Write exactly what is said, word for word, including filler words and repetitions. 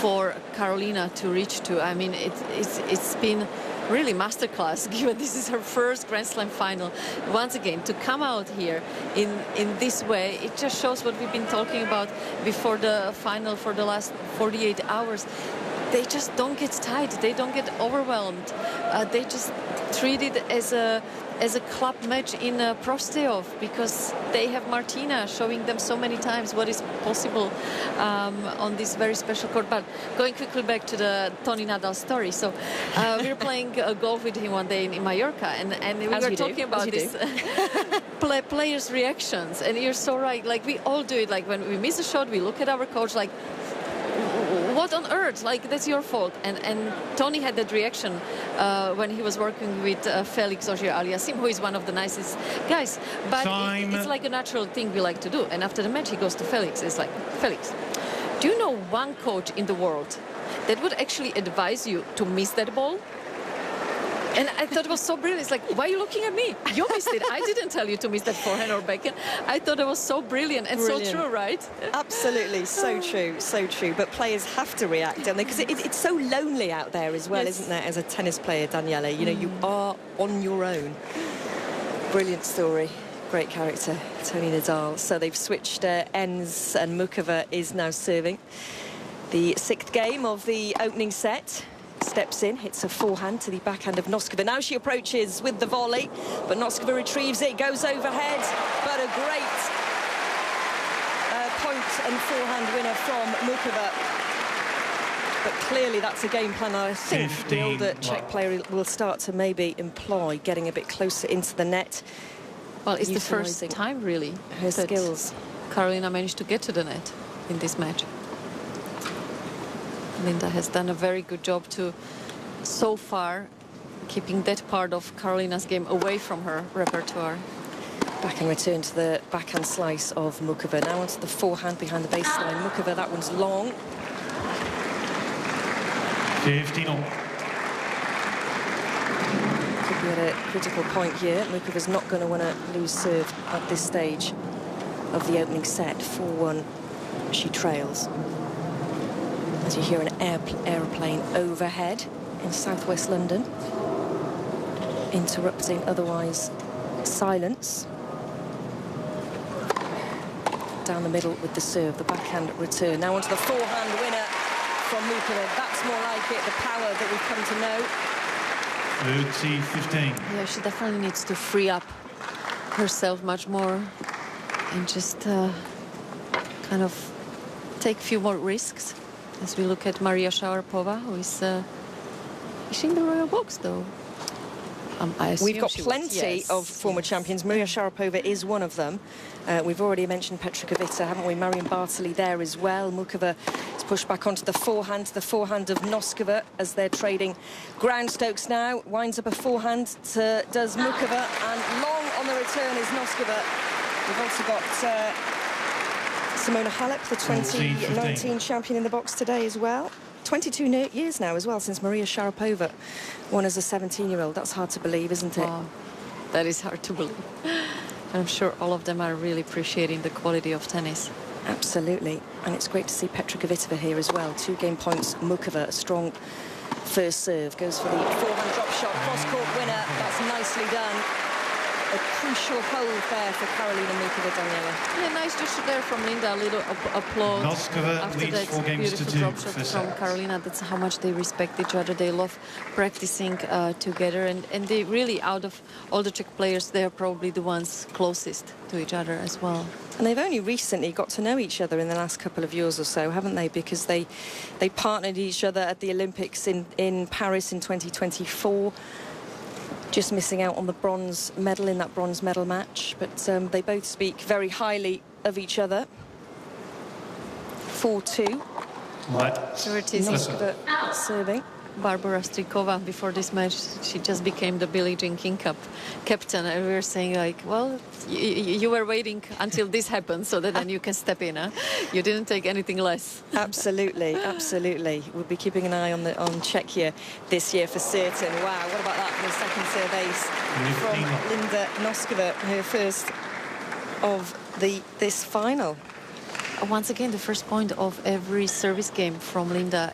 for Karolina to reach to. I mean, it, it's, it's been really masterclass, given this is her first Grand Slam final. Once again, to come out here in, in this way, it just shows what we've been talking about before the final for the last forty-eight hours. They just don't get tired. They don't get overwhelmed. Uh, they just treat it as a as a club match in uh, Prostejov, because they have Martina showing them so many times what is possible um, on this very special court. But going quickly back to the Tony Nadal story. So uh, we were playing uh, golf with him one day in, in Mallorca, and, and we As were we talking do. about this play, players' reactions. And you're so right. Like, we all do it. Like, when we miss a shot, we look at our coach like, what on earth? Like, that's your fault. And and Tony had that reaction uh, when he was working with uh, Felix Auger-Aliassime, who is one of the nicest guys. But it, it's like a natural thing we like to do. And after the match, he goes to Felix. It's like, Felix, do you know one coach in the world that would actually advise you to miss that ball? And I thought it was so brilliant. It's like, why are you looking at me? You missed it. I didn't tell you to miss that forehand or backhand. I thought it was so brilliant and brilliant. So true, right? Absolutely, so true, so true. But players have to react, don't they? Because it, it's so lonely out there as well, yes. Isn't there, as a tennis player, Daniela? You know, mm. you are on your own. Brilliant story. Great character, Tony Nadal. So they've switched uh, ends, and Muchova is now serving. The sixth game of the opening set. Steps in, hits a forehand to the backhand of Noskova. Now she approaches with the volley, but Noskova retrieves it, goes overhead, but a great uh, point and forehand winner from Muchova. But clearly that's a game plan I think the older Czech player will start to maybe employ, getting a bit closer into the net. Well, it's the first time, really, her skills. Karolina managed to get to the net in this match. Linda has done a very good job to, so far, keeping that part of Karolina's game away from her repertoire. Back and return to the backhand slice of Muchova. Now onto the forehand behind the baseline. Muchova, that one's long. fifteen all. Could be at a critical point here. Muchova's not going to want to lose serve at this stage of the opening set. four one, she trails. As you hear an air aeroplane overhead in southwest London, interrupting otherwise silence. Down the middle with the serve, the backhand return. Now onto the forehand winner from Muchova. That's more like it, the power that we've come to know. thirty fifteen. Yeah, she definitely needs to free up herself much more and just uh, kind of take a few more risks. As we look at Maria Sharapova, who is, uh, is she in the royal box, though? Um, I We've got she plenty yes. of former yes. champions. Maria Sharapova is one of them. Uh, we've already mentioned Petra Kvitova, haven't we? Marion Bartoli there as well. Muchova is pushed back onto the forehand, the forehand of Noskova as they're trading ground strokes now. Winds up a forehand to does Muchova, and long on the return is Noskova. We've also got Uh, Simona Halep, the twenty nineteen champion in the box today as well. twenty-two years now as well since Maria Sharapova won as a seventeen-year-old. That's hard to believe, isn't it? Wow. That is hard to believe. And I'm sure all of them are really appreciating the quality of tennis. Absolutely. And it's great to see Petra Kvitova here as well. Two game points, Muchova, a strong first serve. Goes for the forehand drop shot, cross-court winner. That's nicely done. A crucial hold there for Karolina Muchova, Daniela. Yeah, nice gesture there from Linda. A little applaud Noskova after leads that four games beautiful to two drop shot from set. Karolina. That's how much they respect each other. They love practicing uh, together, and and they really, out of all the Czech players, they are probably the ones closest to each other as well. And they've only recently got to know each other in the last couple of years or so, haven't they? Because they they partnered each other at the Olympics in in Paris in twenty twenty-four. Just missing out on the bronze medal in that bronze medal match. But um, they both speak very highly of each other. four two. So it is Noskova serving. Barbara Strykova, before this match, she just became the Billie Jean King Cup captain. And we were saying, like, well, you were waiting until this happened so that then you can step in, huh? You didn't take anything less. Absolutely, absolutely. We'll be keeping an eye on the on Czechia this year for certain. Wow, what about that for the second serve ace from Linda Noskova, her first of the this final. Once again, the first point of every service game from Linda